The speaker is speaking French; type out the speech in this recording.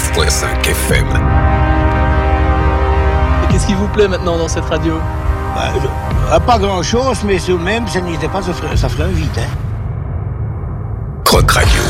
89.5 FM. Et qu'est-ce qui vous plaît maintenant dans cette radio? Pas grand-chose, mais même, ça n'était pas, ça ferait un vide. Hein. Croc Radio.